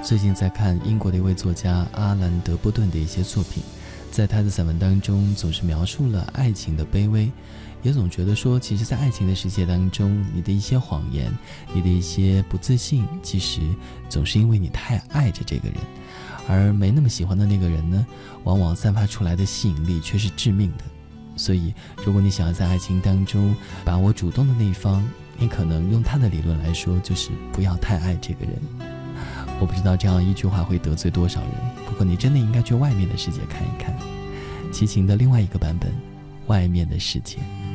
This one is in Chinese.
最近在看英国的一位作家阿兰·德波顿的一些作品，在他的散文当中总是描述了爱情的卑微，也总觉得说，其实在爱情的世界当中，你的一些谎言，你的一些不自信，其实总是因为你太爱着这个人，而没那么喜欢的那个人呢，往往散发出来的吸引力却是致命的。所以如果你想要在爱情当中把握主动的那一方，你可能用他的理论来说，就是不要太爱这个人。我不知道这样一句话会得罪多少人，不过你真的应该去外面的世界看一看。齐秦的另外一个版本，外面的世界。